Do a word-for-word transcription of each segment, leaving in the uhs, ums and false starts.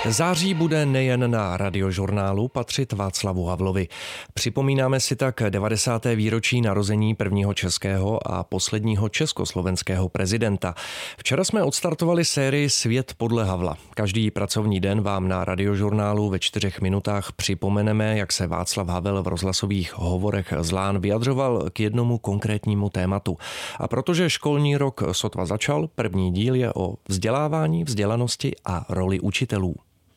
Září bude nejen na Radiožurnálu patřit Václavu Havlovi. Připomínáme si tak devadesáté výročí narození prvního českého a posledního československého prezidenta. Včera jsme odstartovali sérii Svět podle Havla. Každý pracovní den vám na Radiožurnálu ve čtyřech minutách připomeneme, jak se Václav Havel v rozhlasových hovorech z Lán vyjadřoval k jednomu konkrétnímu tématu. A protože školní rok sotva začal, první díl je o vzdělávání, vzdělanosti a roli učitelů.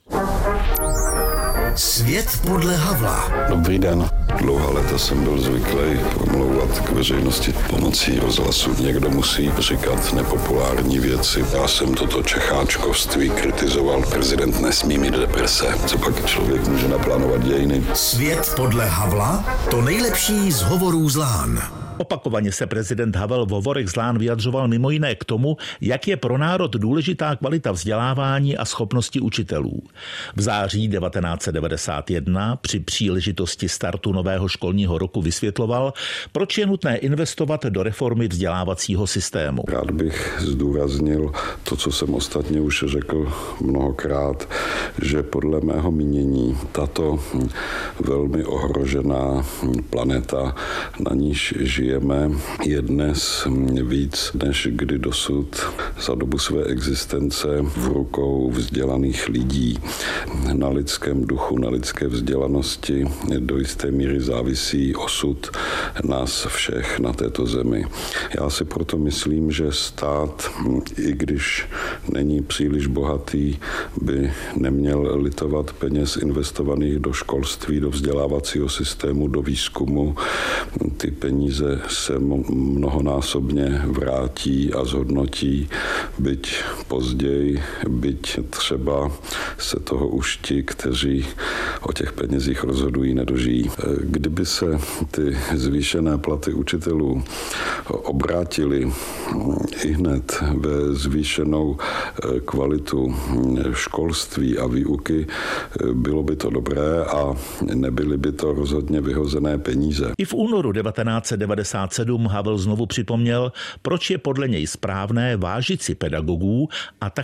Svět podle Havla. Dobrý den. Dlouhá léta jsem byl zvyklý promlouvat k veřejnosti pomocí rozhlasu. Někdo musí říkat nepopulární věci. Já jsem toto čecháčkovství kritizoval. Prezident nesmí mít deprese. Co pak člověk může naplánovat dějiny? Svět podle Havla? To nejlepší z hovorů z Lán. Opakovaně se prezident Havel v hovorech z Lán vyjadřoval mimo jiné k tomu, jak je pro národ důležitá kvalita vzdělávání a schopnosti učitelů. V září devatenáct set devadesát jedna při příležitosti startu nového školního roku vysvětloval, proč je nutné investovat do reformy vzdělávacího systému. Rád bych zdůraznil to, co jsem ostatně už řekl mnohokrát, že podle mého mínění tato velmi ohrožená planeta, na níž žijeme, je dnes víc než kdy dosud za dobu své existence v rukou vzdělaných lidí. Na lidském duchu, na lidské vzdělanosti do jisté míry závisí osud nás všech na této zemi. Já si proto myslím, že stát, i když není příliš bohatý, by neměl litovat peněz investovaných do školství, do vzdělávacího systému, do výzkumu. Ty peníze se mnohonásobně vrátí a zhodnotí, byť později, byť třeba se toho už ti, kteří o těch penězích rozhodují, nedožijí. Kdyby se ty zvýšené platy učitelů obrátily ihned ve zvýšenou kvalitu školství a výuky, bylo by to dobré a nebyly by to rozhodně vyhozené peníze. I v únoru devatenáct set devadesát sedm Havel znovu připomněl, proč je podle něj správné vážit si pedagogů a tak